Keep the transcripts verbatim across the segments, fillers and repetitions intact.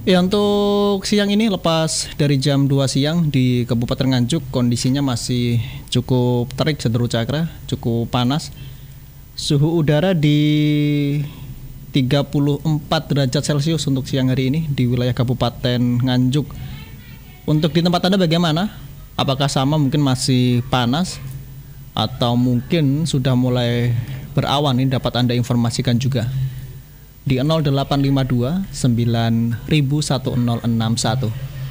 Ya, untuk siang ini lepas dari jam dua siang di Kabupaten Nganjuk kondisinya masih cukup terik Cenderu Cakra, cukup panas. Suhu udara di tiga puluh empat derajat Celcius untuk siang hari ini di wilayah Kabupaten Nganjuk. Untuk di tempat Anda bagaimana? Apakah sama, mungkin masih panas atau mungkin sudah mulai berawan? Ini dapat Anda informasikan juga di nol delapan lima dua sembilan satu nol enam satu.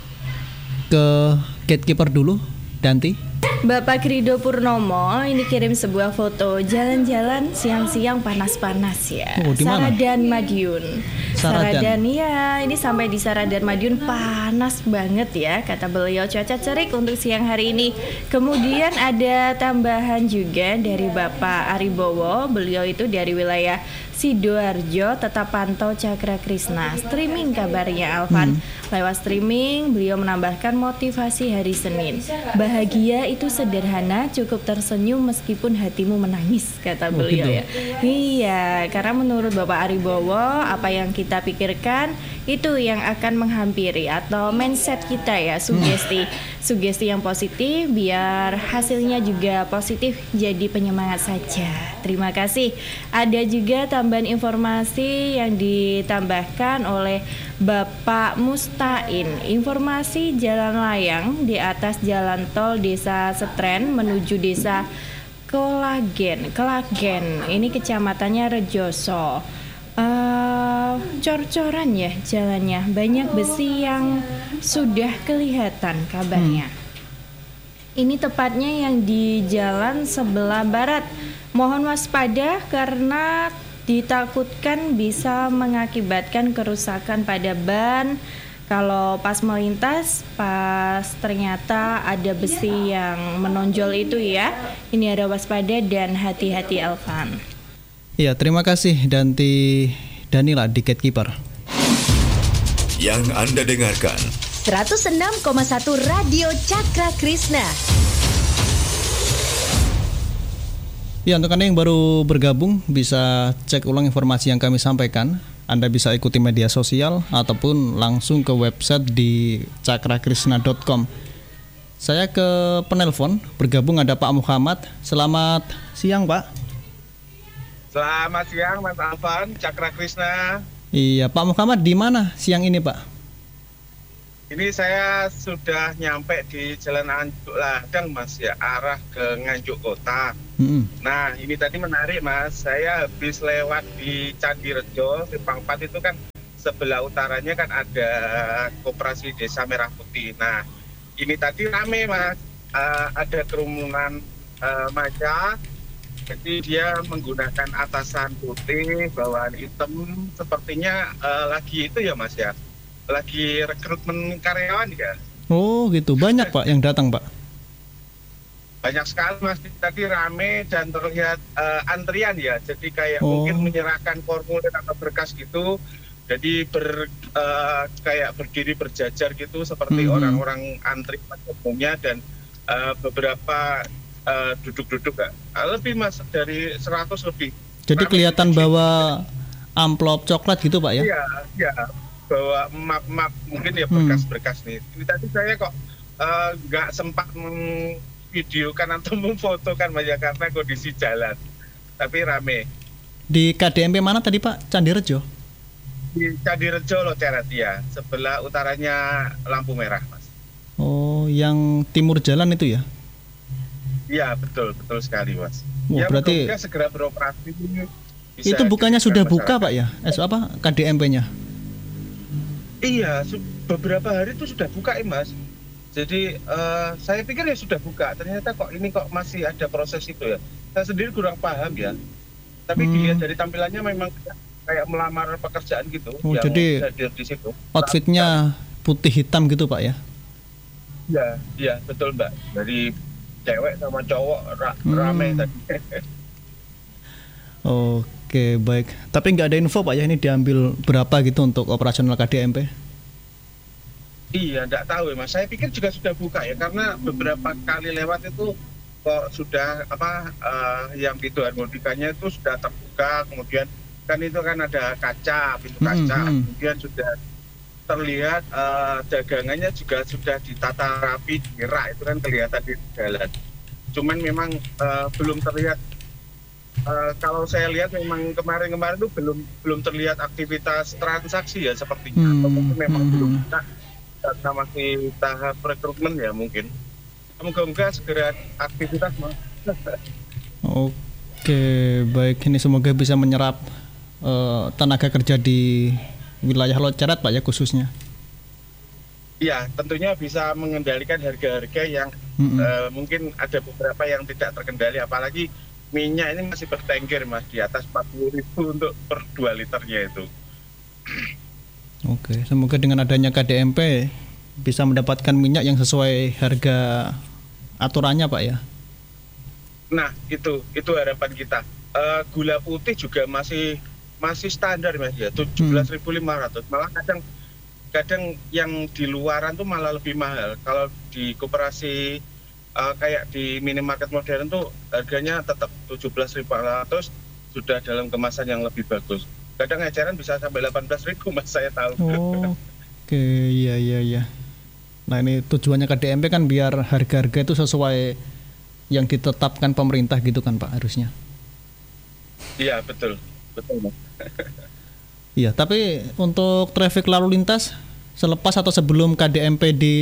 Ke gatekeeper dulu, Danti. Bapak Krido Purnomo ini kirim sebuah foto jalan-jalan siang-siang panas-panas ya. Oh, di mana? Saradan Madiun. Saradan. Saradan ya, ini sampai di Saradan Madiun panas banget ya, kata beliau. Cuaca terik untuk siang hari ini. Kemudian ada tambahan juga dari Bapak Aribowo. Beliau itu dari wilayah Sidoarjo, tetap pantau Cakra Krisna. Streaming kabarnya Alvan. Hmm. Lewat streaming, beliau menambahkan motivasi hari Senin. Bahagia itu sederhana, cukup tersenyum meskipun hatimu menangis, kata oh, beliau gitu. ya. Iya, karena menurut Bapak Aribowo, apa yang kita pikirkan itu yang akan menghampiri atau mindset kita ya, sugesti. Hmm. Sugesti yang positif biar hasilnya juga positif, jadi penyemangat saja. Terima kasih. Ada juga tambahan informasi yang ditambahkan oleh Bapak Mustain. Informasi jalan layang di atas jalan tol Desa Setren menuju Desa Kolagen, Kelagen. Ini kecamatannya Rejoso. Uh, cor-coran ya jalannya, banyak besi yang sudah kelihatan kabarnya. Hmm. Ini tepatnya yang di jalan sebelah barat. Mohon waspada karena ditakutkan bisa mengakibatkan kerusakan pada ban kalau pas melintas, pas ternyata ada besi yang menonjol itu ya. Ini ada waspada dan hati-hati, Alvan. Iya, terima kasih Danti Danila di Gatekeeper. Yang Anda dengarkan seratus enam koma satu Radio Cakra Krisna. Ya, untuk Anda yang baru bergabung bisa cek ulang informasi yang kami sampaikan. Anda bisa ikuti media sosial ataupun langsung ke website di cakrakrisna dot com. Saya ke penelpon, bergabung ada Pak Muhammad. Selamat siang, Pak. Selamat siang Mas Alvan, Cakra Krisna. Iya, Pak Muhammad di mana siang ini, Pak? Ini saya sudah nyampe di Jalan Nganjuk Ladang, Mas ya, arah ke Nganjuk Kota. Hmm. Nah, ini tadi menarik, Mas. Saya habis lewat di Candi Rejo, Simpang empat itu kan sebelah utaranya kan ada Koperasi Desa Merah Putih. Nah, ini tadi rame, Mas. Uh, ada kerumunan uh, maca. Jadi dia menggunakan atasan putih, bawahan hitam, sepertinya uh, lagi itu ya Mas ya, lagi rekrutmen karyawan ya. Oh gitu, banyak Pak yang datang Pak? Banyak sekali Mas, tadi rame dan terlihat uh, antrian ya, jadi kayak oh. mungkin menyerahkan formulir atau berkas gitu, jadi ber, uh, kayak berdiri berjajar gitu seperti mm-hmm. orang-orang antri pada umumnya dan uh, beberapa Uh, duduk-duduk gak? Uh, lebih Mas, dari seratus lebih. Jadi rame kelihatan bawa amplop coklat gitu Pak ya? Iya, iya. Bawa map-map mungkin ya berkas-berkas nih. Ini tadi saya kok uh, gak sempat memvideokan atau memfotokan Mas ya, karena kondisi jalan. Tapi rame. Di K D M P mana tadi Pak? Candi Rejo? Di Candi Rejo loh Ceret ya. Sebelah utaranya lampu merah Mas. Oh, yang timur jalan itu ya? Iya betul, betul sekali Mas. Oh, ya, berarti segera beroperasi. Itu bukannya sudah buka Pak ya? Eh, apa K D M P-nya? Iya, su- beberapa hari itu sudah buka ya Mas. Jadi uh, saya pikir ya sudah buka. Ternyata kok ini kok masih ada proses itu ya. Saya sendiri kurang paham ya. Tapi hmm. dilihat dari tampilannya memang kayak melamar pekerjaan gitu. Oh, yang jadi hadir di situ. Outfitnya putih hitam gitu Pak ya? Iya, iya betul Mbak. Dari cewek sama cowok ra- hmm. rame tadi. Oke baik. Tapi nggak ada info Pak ya ini diambil berapa gitu untuk operasional K D M P? Iya, nggak tahu ya Mas. Saya pikir juga sudah buka ya karena beberapa kali lewat itu kok sudah apa uh, yang pintu harmonikanya itu sudah terbuka, kemudian kan itu kan ada kaca, pintu kaca, hmm, hmm. kemudian sudah terlihat uh, dagangannya juga sudah ditata rapi, dirak, itu kan kelihatan di jalan. Cuman memang uh, belum terlihat, uh, kalau saya lihat memang kemarin-kemarin itu belum belum terlihat aktivitas transaksi ya sepertinya. Hmm. Atau mungkin memang Hmm. belum bisa, karena masih tahap rekrutmen ya mungkin. Semoga-moga segera aktivitas Mas. Oke, baik, ini semoga bisa menyerap uh, tenaga kerja di wilayah Loceret Pak ya khususnya. Iya, tentunya bisa mengendalikan harga-harga yang Mm-mm. uh, mungkin ada beberapa yang tidak terkendali, apalagi minyak ini masih bertengger Mas di atas empat puluh ribu untuk per dua liternya itu. Oke, semoga dengan adanya K D M P bisa mendapatkan minyak yang sesuai harga aturannya Pak ya. Nah, itu itu harapan kita. Uh, gula putih juga masih masih standar Mas ya, tujuh belas ribu lima ratus. Malah kadang kadang yang di luaran tuh malah lebih mahal. Kalau di koperasi uh, kayak di minimarket modern tuh harganya tetap tujuh belas ribu lima ratus, sudah dalam kemasan yang lebih bagus. Kadang eceran bisa sampai delapan belas ribu Mas, saya tahu. Oh, oke, iya iya iya. Nah, ini tujuannya K D M P kan biar harga-harga itu sesuai yang ditetapkan pemerintah gitu kan Pak harusnya. Iya, betul. Betul Mas. Iya, tapi untuk traffic lalu lintas selepas atau sebelum K D M P di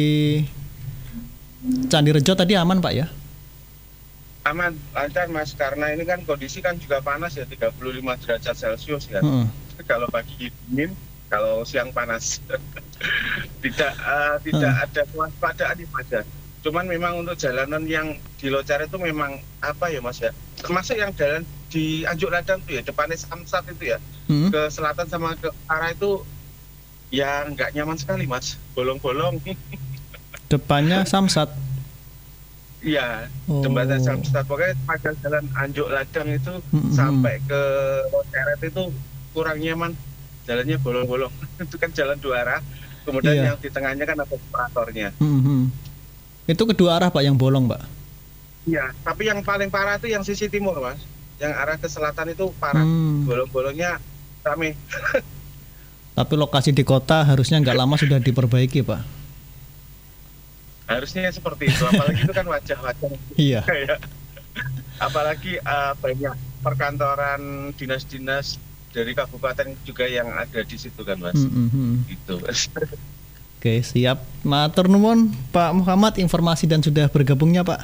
Candi Rejo tadi aman Pak ya? Aman, lancar Mas, karena ini kan kondisi kan juga panas ya, tiga puluh lima derajat Celcius ya. Hmm. Kalau pagi dingin, kalau siang panas. tidak uh, tidak Hmm. ada kewaspadaan di Mas. Cuman memang untuk jalanan yang di Loceret itu memang apa ya Mas ya, termasuk yang jalan di Anjuk Ladang tuh ya, depannya Samsat itu ya, Hmm. ke selatan sama ke arah itu ya nggak nyaman sekali Mas, bolong-bolong. Depannya Samsat. Iya, Oh. jembatan Samsat, pokoknya pada jalan Anjuk Ladang itu Mm-mm. sampai ke Loceret itu kurang nyaman, jalannya bolong-bolong. Itu kan jalan dua arah, kemudian Iya. yang di tengahnya kan ada separatornya. Hmm, hmm. Itu kedua arah Pak yang bolong Pak. Iya, tapi yang paling parah itu yang sisi timur Mas, yang arah ke selatan itu parah, Hmm. bolong-bolongnya rame. Tapi lokasi di kota harusnya nggak lama sudah diperbaiki Pak. Harusnya seperti itu, apalagi itu kan wajah-wajah. Iya. Kayak apalagi uh, banyak perkantoran dinas-dinas dari kabupaten juga yang ada di situ kan Mas. Hmm, hmm, hmm. Gitu. Oke, siap. Matur nuwun Pak Muhammad informasi dan sudah bergabungnya Pak.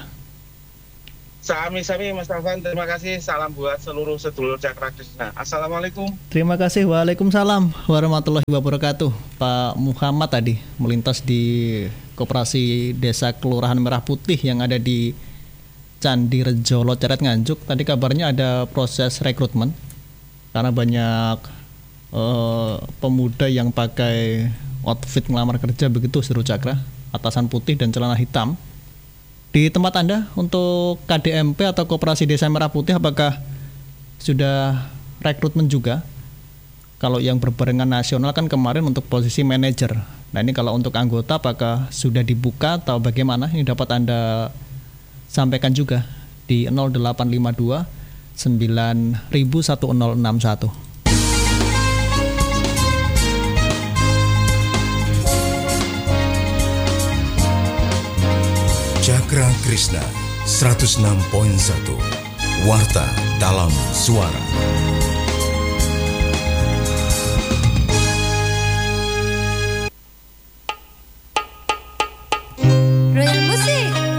Sami-sami Mas Taufan, terima kasih. Salam buat seluruh sedulur Cakra Krishna. Assalamualaikum. Terima kasih. Waalaikumsalam warahmatullahi wabarakatuh. Pak Muhammad tadi melintas di Koperasi Desa Kelurahan Merah Putih yang ada di Candi Rejo Loceret Nganjuk. Tadi kabarnya ada proses rekrutmen karena banyak eh, pemuda yang pakai outfit ngelamar kerja begitu seru Cakra, atasan putih dan celana hitam. Di tempat Anda untuk K D M P atau Koperasi Desa Merah Putih apakah sudah rekrutmen juga? Kalau yang berbarengan nasional kan kemarin untuk posisi manajer. Nah ini kalau untuk anggota apakah sudah dibuka atau bagaimana? Ini dapat Anda sampaikan juga di nol delapan lima dua sembilan satu nol enam satu. Cakra Krishna seratus enam koma satu Warta dalam Suara.